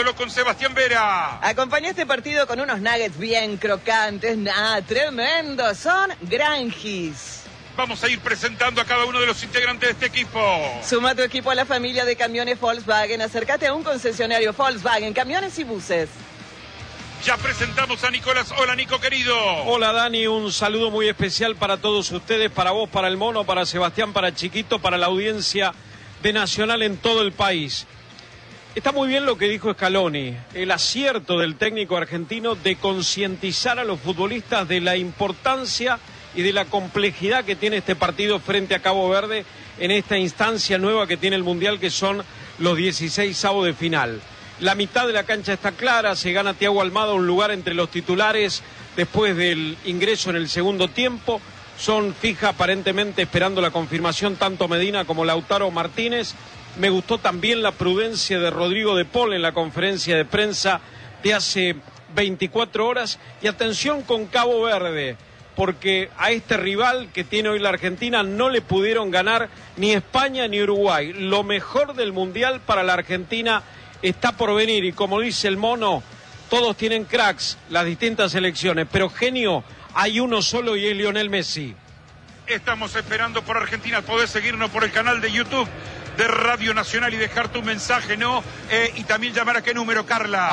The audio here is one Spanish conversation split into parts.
viviéndolo con Sebastián Vera. Acompañé este partido con unos nuggets bien crocantes, tremendos, son Granjis. Vamos a ir presentando a cada uno de los integrantes de este equipo. Suma tu equipo a la familia de camiones Volkswagen. Acércate a un concesionario Volkswagen, camiones y buses. Ya presentamos a Nicolás. Hola, Nico, querido. Hola, Dani, un saludo muy especial para todos ustedes, para vos, para el Mono, para Sebastián, para Chiquito, para la audiencia de Nacional en todo el país. Está muy bien lo que dijo Scaloni, el acierto del técnico argentino de concientizar a los futbolistas de la importancia y de la complejidad que tiene este partido frente a Cabo Verde en esta instancia nueva que tiene el Mundial, que son los 16avos de final. La mitad de la cancha está clara, se gana Thiago Almada un lugar entre los titulares después del ingreso en el segundo tiempo. Son fija aparentemente esperando la confirmación tanto Medina como Lautaro Martínez. Me gustó también la prudencia de Rodrigo de Paul en la conferencia de prensa de hace 24 horas. Y atención con Cabo Verde, porque a este rival que tiene hoy la Argentina no le pudieron ganar ni España ni Uruguay. Lo mejor del Mundial para la Argentina está por venir, y como dice el Mono, todos tienen cracks, las distintas selecciones, pero genio hay uno solo y es Lionel Messi. Estamos esperando por Argentina. Podés seguirnos por el canal de YouTube de Radio Nacional y dejar tu mensaje, ¿no? Y también llamar a qué número, Carla.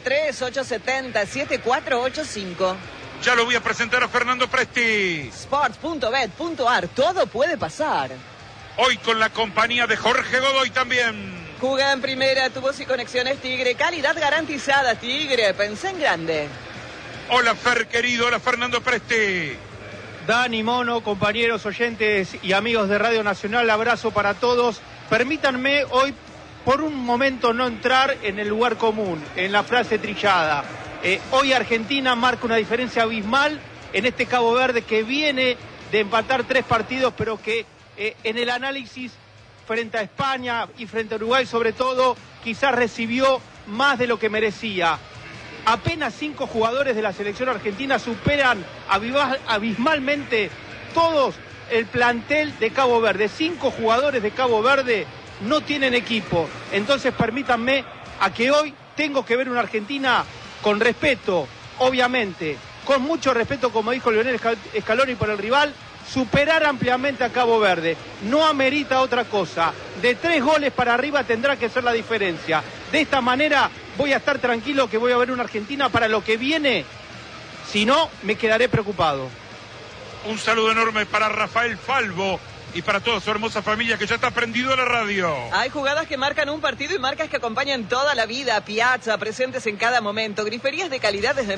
11-3-870-7485. Ya lo voy a presentar a Fernando Presti. Sports.bet.ar, todo puede pasar. Hoy con la compañía de Jorge Godoy también. Juega en primera, tubos y conexiones Tigre, calidad garantizada Tigre, pensé en grande. Hola Fer, querido, hola Fernando Presti. Dani, Mono, compañeros, oyentes y amigos de Radio Nacional, abrazo para todos. Permítanme hoy por un momento no entrar en el lugar común, en la frase trillada. Hoy Argentina marca una diferencia abismal en este Cabo Verde que viene de empatar 3 partidos, pero que en el análisis frente a España y frente a Uruguay sobre todo, quizás recibió más de lo que merecía. Apenas 5 jugadores de la selección argentina superan abismalmente todos el plantel de Cabo Verde. 5 jugadores de Cabo Verde no tienen equipo. Entonces permítanme a que hoy tengo que ver una Argentina con respeto, obviamente, con mucho respeto, como dijo Lionel Scaloni, por el rival, superar ampliamente a Cabo Verde. No amerita otra cosa. De 3 goles para arriba tendrá que ser la diferencia. De esta manera voy a estar tranquilo que voy a ver una Argentina para lo que viene. Si no, me quedaré preocupado. Un saludo enorme para Rafael Falvo y para toda su hermosa familia que ya está prendido a la radio. Hay jugadas que marcan un partido y marcas que acompañan toda la vida. Piazza, presentes en cada momento. Griferías de calidad desde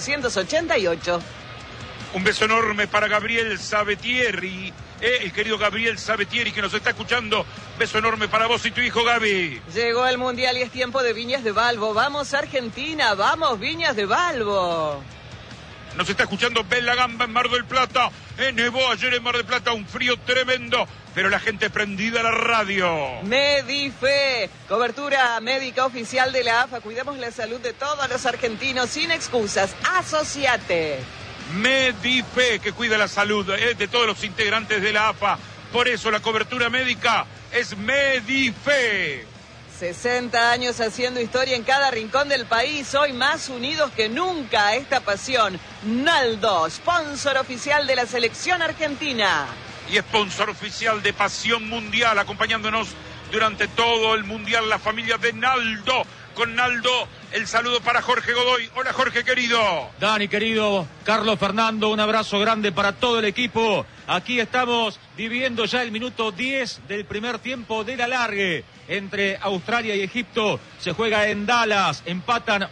1888. Un beso enorme para Gabriel Sabetieri, el querido Gabriel Sabetieri que nos está escuchando. Beso enorme para vos y tu hijo Gaby. Llegó el Mundial y es tiempo de Viñas de Balbo. Vamos Argentina, vamos Viñas de Balbo. Nos está escuchando Bella Gamba en Mar del Plata. Nevó ayer en Mar del Plata, un frío tremendo, pero la gente prendida a la radio. Medife, cobertura médica oficial de la AFA. Cuidamos la salud de todos los argentinos sin excusas. Asociate. Medife, que cuida la salud de todos los integrantes de la AFA. Por eso la cobertura médica es Medife. 60 años haciendo historia en cada rincón del país, hoy más unidos que nunca a esta pasión. Naldo, sponsor oficial de la selección argentina. Y sponsor oficial de Pasión Mundial, acompañándonos durante todo el Mundial, la familia de Naldo. Con Naldo, el saludo para Jorge Godoy. Hola Jorge, querido. Dani, querido, Carlos, Fernando, un abrazo grande para todo el equipo. Aquí estamos viviendo ya el minuto 10 del primer tiempo del alargue entre Australia y Egipto. Se juega en Dallas, empatan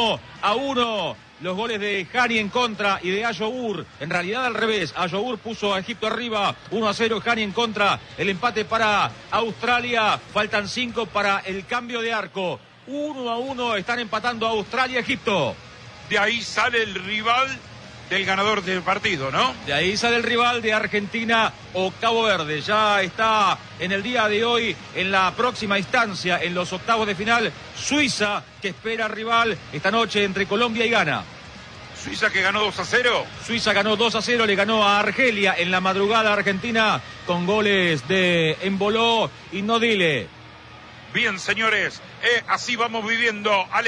1-1. Los goles de Hani en contra y de Ayour, en realidad al revés. Ayour puso a Egipto arriba, 1-0, Hani en contra. El empate para Australia, faltan 5 para el cambio de arco. 1-1, están empatando Australia y Egipto. De ahí sale el rival del ganador del partido, ¿no? De ahí sale el rival de Argentina o Cabo Verde. Ya está en el día de hoy, en la próxima instancia, en los octavos de final, Suiza, que espera rival esta noche entre Colombia y Ghana. Suiza que ganó 2-0. Suiza ganó 2-0, le ganó a Argelia en la madrugada Argentina con goles de Emboló y Nodile. Bien, señores, así vamos viviendo.